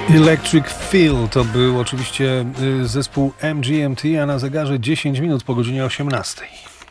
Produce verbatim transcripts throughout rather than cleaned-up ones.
Electric Feel to był oczywiście zespół M G M T, a na zegarze dziesięć minut po godzinie osiemnastej.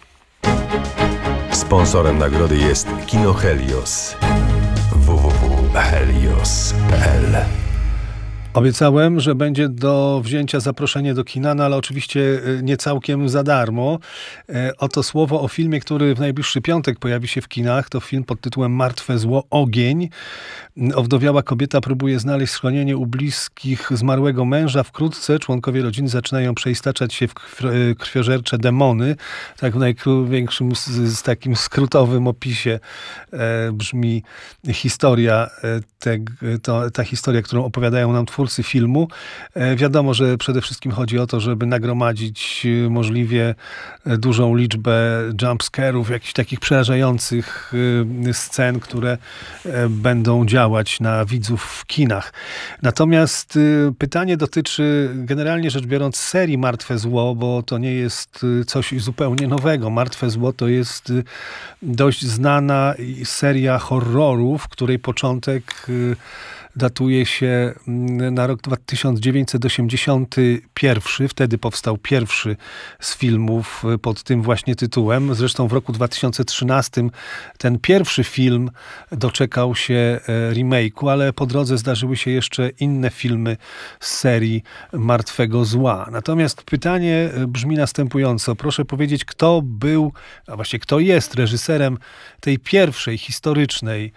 Sponsorem nagrody jest Kino Helios. w w w kropka helios kropka p l. Obiecałem, że będzie do wzięcia zaproszenie do kina, no ale oczywiście nie całkiem za darmo. Oto słowo o filmie, który w najbliższy piątek pojawi się w kinach. To film pod tytułem Martwe zło, ogień. Owdowiała kobieta próbuje znaleźć schronienie u bliskich zmarłego męża. Wkrótce członkowie rodziny zaczynają przeistaczać się w krwiożercze demony. Tak w największym, z, z takim skrótowym opisie e, brzmi historia, e, te, to, ta historia, którą opowiadają nam twórcy filmu. E, wiadomo, że przede wszystkim chodzi o to, żeby nagromadzić możliwie dużą liczbę jumpscarów, jakichś takich przerażających e, scen, które e, będą działać na widzów w kinach. Natomiast y, pytanie dotyczy generalnie rzecz biorąc serii Martwe Zło, bo to nie jest y, coś zupełnie nowego. Martwe Zło to jest y, dość znana seria horrorów, której początek y, datuje się na rok tysiąc dziewięćset osiemdziesiąty pierwszy. Wtedy powstał pierwszy z filmów pod tym właśnie tytułem. Zresztą w roku dwa tysiące trzynastym ten pierwszy film doczekał się remake'u, ale po drodze zdarzyły się jeszcze inne filmy z serii Martwego Zła. Natomiast pytanie brzmi następująco. Proszę powiedzieć, kto był, a właściwie kto jest reżyserem tej pierwszej historycznej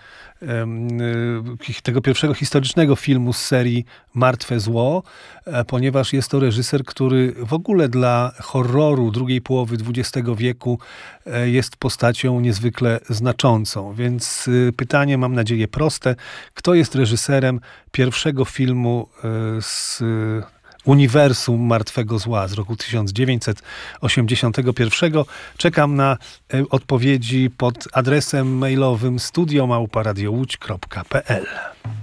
tego pierwszego historycznego filmu z serii Martwe Zło, ponieważ jest to reżyser, który w ogóle dla horroru drugiej połowy dwudziestego wieku jest postacią niezwykle znaczącą. Więc pytanie, mam nadzieję, proste. Kto jest reżyserem pierwszego filmu z uniwersum Martwego Zła z roku tysiąc dziewięćset osiemdziesiątego pierwszego. Czekam na odpowiedzi pod adresem mailowym studio małpa radio łódź kropka p l.